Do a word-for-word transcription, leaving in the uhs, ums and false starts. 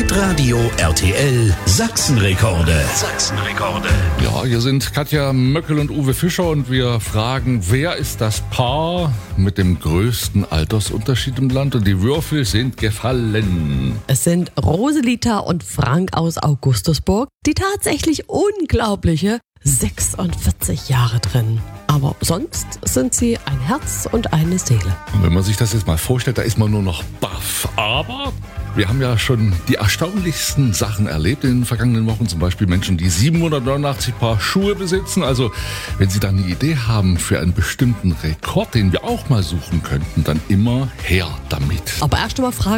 Hitradio R T L Sachsenrekorde. Sachsenrekorde. Ja, hier sind Katja Möckel und Uwe Fischer und wir fragen, wer ist das Paar mit dem größten Altersunterschied im Land? Und die Würfel sind gefallen. Es sind Roselita und Frank aus Augustusburg, die tatsächlich unglaubliche sechsundvierzig Jahre drin. Aber sonst sind sie ein Herz und eine Seele. Und wenn man sich das jetzt mal vorstellt, da ist man nur noch baff. Aber wir haben ja schon die erstaunlichsten Sachen erlebt in den vergangenen Wochen. Zum Beispiel Menschen, die siebenhundertneunundachtzig Paar Schuhe besitzen. Also wenn Sie da eine Idee haben für einen bestimmten Rekord, den wir auch mal suchen könnten, dann immer her damit. Aber erst einmal fragen,